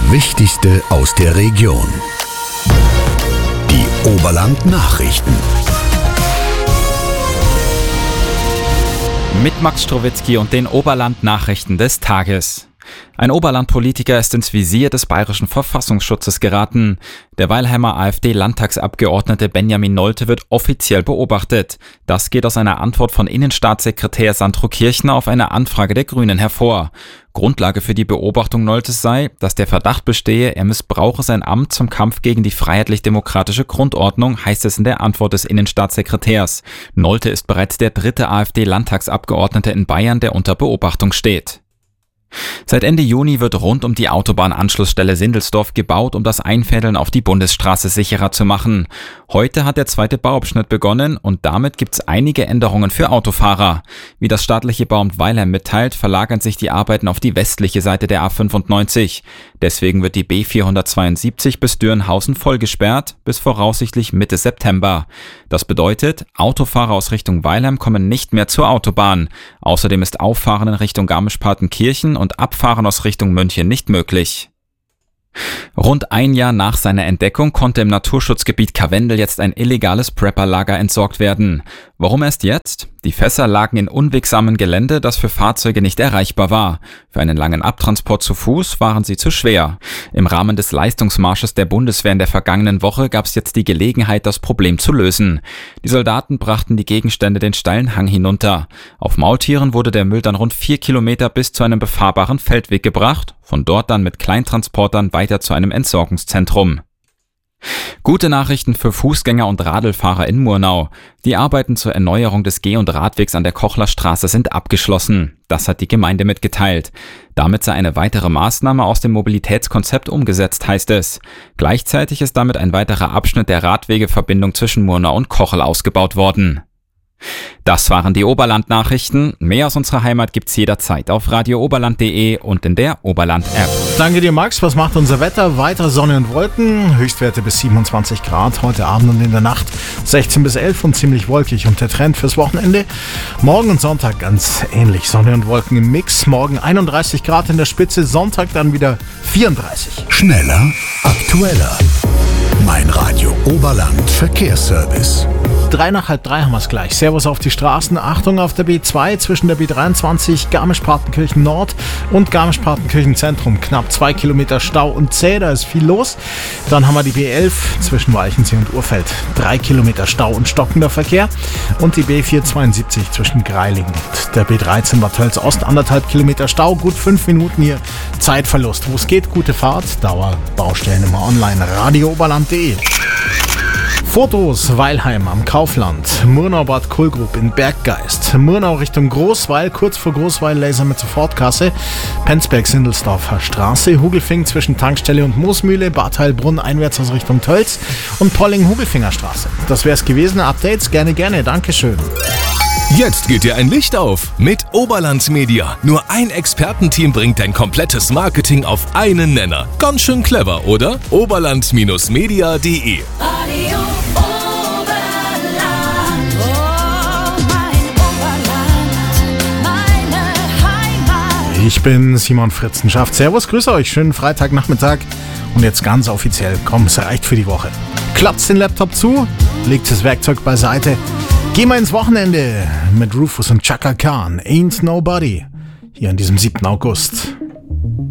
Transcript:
Wichtigste aus der Region. Die Oberland-Nachrichten. Mit Max Strowitzki und den Oberland-Nachrichten des Tages. Ein Oberland-Politiker ist ins Visier des bayerischen Verfassungsschutzes geraten. Der Weilheimer AfD-Landtagsabgeordnete Benjamin Nolte wird offiziell beobachtet. Das geht aus einer Antwort von Innenstaatssekretär Sandro Kirchner auf eine Anfrage der Grünen hervor. Grundlage für die Beobachtung Noltes sei, dass der Verdacht bestehe, er missbrauche sein Amt zum Kampf gegen die freiheitlich-demokratische Grundordnung, heißt es in der Antwort des Innenstaatssekretärs. Nolte ist bereits der dritte AfD-Landtagsabgeordnete in Bayern, der unter Beobachtung steht. Seit Ende Juni wird rund um die Autobahnanschlussstelle Sindelsdorf gebaut, um das Einfädeln auf die Bundesstraße sicherer zu machen. Heute hat der zweite Bauabschnitt begonnen und damit gibt's einige Änderungen für Autofahrer. Wie das staatliche Bauamt Weilheim mitteilt, verlagern sich die Arbeiten auf die westliche Seite der A95. Deswegen wird die B472 bis Dürnhausen vollgesperrt, bis voraussichtlich Mitte September. Das bedeutet, Autofahrer aus Richtung Weilheim kommen nicht mehr zur Autobahn. Außerdem ist Auffahren in Richtung Garmisch-Partenkirchen und Abfahren aus Richtung München nicht möglich. Rund ein Jahr nach seiner Entdeckung konnte im Naturschutzgebiet Karwendel jetzt ein illegales Prepper-Lager entsorgt werden. Warum erst jetzt? Die Fässer lagen in unwegsamem Gelände, das für Fahrzeuge nicht erreichbar war. Für einen langen Abtransport zu Fuß waren sie zu schwer. Im Rahmen des Leistungsmarsches der Bundeswehr in der vergangenen Woche gab es jetzt die Gelegenheit, das Problem zu lösen. Die Soldaten brachten die Gegenstände den steilen Hang hinunter. Auf Maultieren wurde der Müll dann rund 4 Kilometer bis zu einem befahrbaren Feldweg gebracht, von dort dann mit Kleintransportern weiter zu einem Entsorgungszentrum. Gute Nachrichten für Fußgänger und Radlfahrer in Murnau. Die Arbeiten zur Erneuerung des Geh- und Radwegs an der Kochlerstraße sind abgeschlossen. Das hat die Gemeinde mitgeteilt. Damit sei eine weitere Maßnahme aus dem Mobilitätskonzept umgesetzt, heißt es. Gleichzeitig ist damit ein weiterer Abschnitt der Radwegeverbindung zwischen Murnau und Kochel ausgebaut worden. Das waren die Oberland-Nachrichten. Mehr aus unserer Heimat gibt's jederzeit auf radiooberland.de und in der Oberland-App. Danke dir, Max. Was macht unser Wetter? Weiter Sonne und Wolken. Höchstwerte bis 27 Grad. Heute Abend und in der Nacht 16 bis 11 und ziemlich wolkig. Und der Trend fürs Wochenende? Morgen und Sonntag ganz ähnlich. Sonne und Wolken im Mix. Morgen 31 Grad in der Spitze. Sonntag dann wieder 34. Schneller, aktueller. Mein Radio Oberland Verkehrsservice. 3 nach halb 3 haben wir es gleich. Servus auf die Straßen. Achtung auf der B2 zwischen der B23 Garmisch-Partenkirchen Nord und Garmisch-Partenkirchen Zentrum. Knapp 2 Kilometer Stau und zäh, da ist viel los. Dann haben wir die B11 zwischen Walchensee und Urfeld. 3 Kilometer Stau und stockender Verkehr. Und die B472 zwischen Greilingen und der B13 Bad Tölz Ost. 1,5 Kilometer Stau, gut 5 Minuten hier Zeitverlust. Wo es geht, gute Fahrt. Dauerbaustellen immer online. radiooberland.de. Fotos Weilheim am Kaufland, Murnau-Bad Kohlgrub in Berggeist, Murnau Richtung Großweil, kurz vor Großweil Laser mit Sofortkasse, Penzberg-Sindelsdorfer Straße, Hugelfing zwischen Tankstelle und Moosmühle, Bad Heilbrunn einwärts aus Richtung Tölz und Polling-Hugelfingerstraße. Das wär's gewesen. Updates gerne, Dankeschön. Jetzt geht dir ein Licht auf mit Oberland Media. Nur ein Expertenteam bringt dein komplettes Marketing auf einen Nenner. Ganz schön clever, oder? Oberland-media.de Radio Oberland, oh mein Oberland, meine Heimat. Ich bin Simon Fritzenschaft. Servus, grüße euch, schönen Freitagnachmittag. Und jetzt ganz offiziell, komm, es reicht für die Woche. Klappt den Laptop zu, legt das Werkzeug beiseite. Gehen wir ins Wochenende mit Rufus und Chaka Khan. Ain't Nobody. Hier an diesem 7. August.